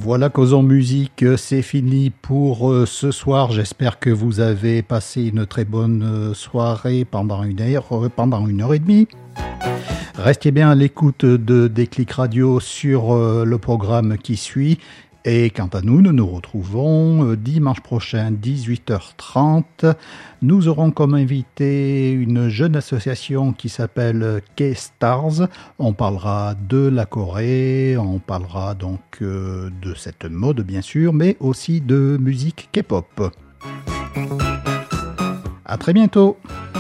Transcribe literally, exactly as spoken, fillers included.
Voilà, Causons Musique, c'est fini pour euh, ce soir. J'espère que vous avez passé une très bonne euh, soirée pendant une heure, euh, pendant une heure et demie. Restez bien à l'écoute de Déclic Radio sur euh, le programme qui suit. Et quant à nous, nous nous retrouvons euh, dimanche prochain, dix-huit heures trente. Nous aurons comme invité une jeune association qui s'appelle K-Stars. On parlera de la Corée, on parlera donc euh, de cette mode bien sûr, mais aussi de musique K-pop. À très bientôt.